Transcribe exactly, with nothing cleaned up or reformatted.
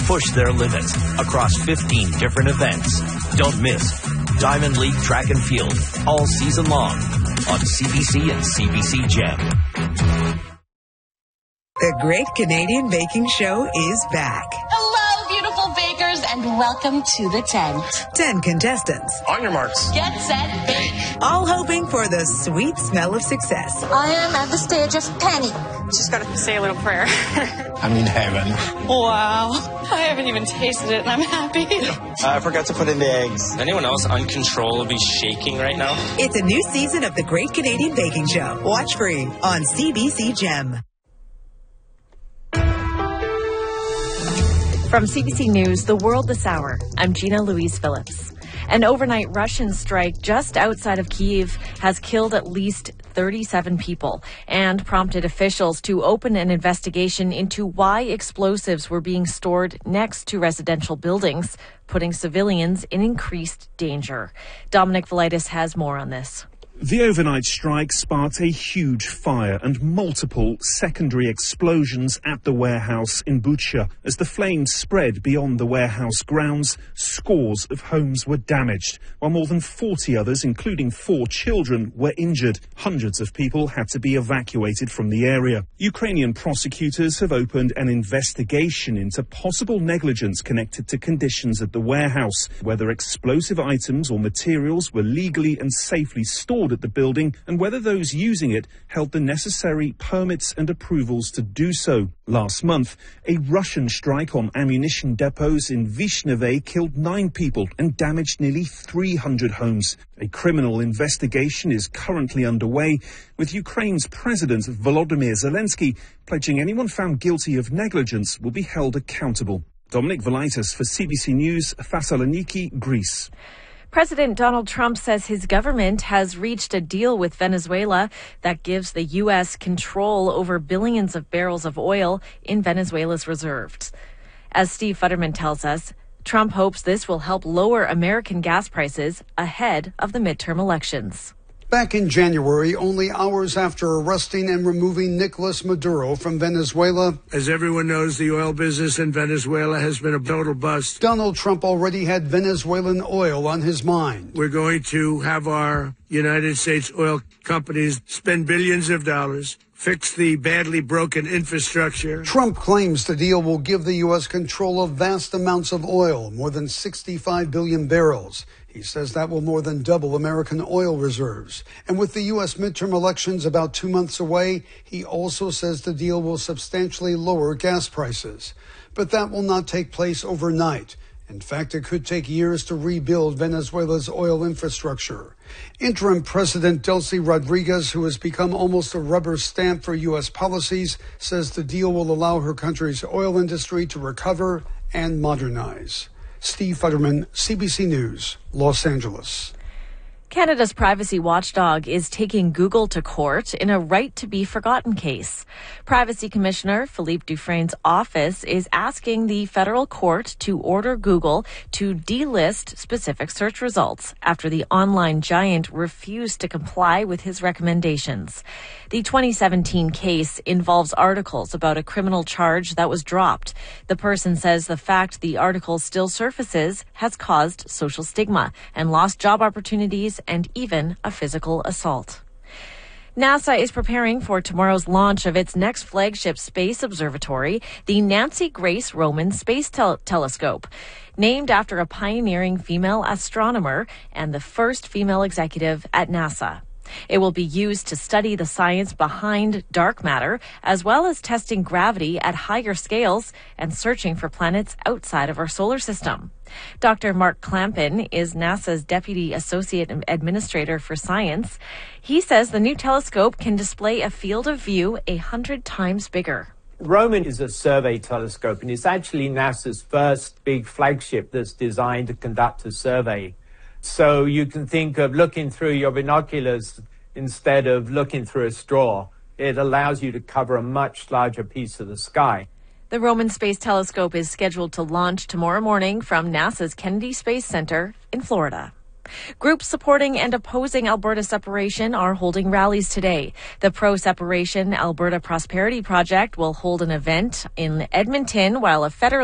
push their limits across fifteen different events. Don't miss Diamond League Track and Field all season long on C B C and C B C Gem. The Great Canadian Baking Show is back. Hello, beautiful bakers, and welcome to the tent. Ten contestants. On your marks. Get set, bake. All hoping for the sweet smell of success. I am at the stage of Penny. Just got to say a little prayer. I'm in heaven. Wow. I haven't even tasted it, and I'm happy. I forgot to put in the eggs. Anyone else uncontrollably shaking right now? It's a new season of The Great Canadian Baking Show. Watch free on C B C Gem. From C B C News, The World This Hour, I'm Gina Louise Phillips. An overnight Russian strike just outside of Kyiv has killed at least thirty-seven people and prompted officials to open an investigation into why explosives were being stored next to residential buildings, putting civilians in increased danger. Dominic Velitis has more on this. The overnight strike sparked a huge fire and multiple secondary explosions at the warehouse in Bucha. As the flames spread beyond the warehouse grounds, scores of homes were damaged, while more than forty others, including four children, were injured. Hundreds of people had to be evacuated from the area. Ukrainian prosecutors have opened an investigation into possible negligence connected to conditions at the warehouse, whether explosive items or materials were legally and safely stored at the building, and whether those using it held the necessary permits and approvals to do so. Last month, a Russian strike on ammunition depots in Vishneve killed nine people and damaged nearly three hundred homes. A criminal investigation is currently underway, with Ukraine's President Volodymyr Zelensky pledging anyone found guilty of negligence will be held accountable. Dominic Velitis for C B C News, Thessaloniki, Greece. President Donald Trump says his government has reached a deal with Venezuela that gives the U S control over billions of barrels of oil in Venezuela's reserves. As Steve Futterman tells us, Trump hopes this will help lower American gas prices ahead of the midterm elections. Back in January, only hours after arresting and removing Nicolas Maduro from Venezuela. As everyone knows, the oil business in Venezuela has been a total bust. Donald Trump already had Venezuelan oil on his mind. We're going to have our United States oil companies spend billions of dollars, fix the badly broken infrastructure. Trump claims the deal will give the U S control of vast amounts of oil, more than sixty-five billion barrels. He says that will more than double American oil reserves. And with the U S midterm elections about two months away, he also says the deal will substantially lower gas prices. But that will not take place overnight. In fact, it could take years to rebuild Venezuela's oil infrastructure. Interim President Delcy Rodriguez, who has become almost a rubber stamp for U S policies, says the deal will allow her country's oil industry to recover and modernize. Steve Futterman, C B C News, Los Angeles. Canada's privacy watchdog is taking Google to court in a right-to-be-forgotten case. Privacy Commissioner Philippe Dufresne's office is asking the federal court to order Google to delist specific search results after the online giant refused to comply with his recommendations. The twenty seventeen case involves articles about a criminal charge that was dropped. The person says the fact the article still surfaces has caused social stigma and lost job opportunities and even a physical assault. NASA is preparing for tomorrow's launch of its next flagship space observatory, the Nancy Grace Roman Space Tel- Telescope, named after a pioneering female astronomer and the first female executive at NASA. It will be used to study the science behind dark matter, as well as testing gravity at higher scales and searching for planets outside of our solar system. Doctor Mark Clampin is NASA's Deputy Associate Administrator for Science. He says the new telescope can display a field of view a hundred times bigger. Roman is a survey telescope, and it's actually NASA's first big flagship that's designed to conduct a survey. So you can think of looking through your binoculars instead of looking through a straw. It allows you to cover a much larger piece of the sky. The Roman Space Telescope is scheduled to launch tomorrow morning from NASA's Kennedy Space Center in Florida. Groups supporting and opposing Alberta separation are holding rallies today. The pro-separation Alberta Prosperity Project will hold an event in Edmonton, while a federal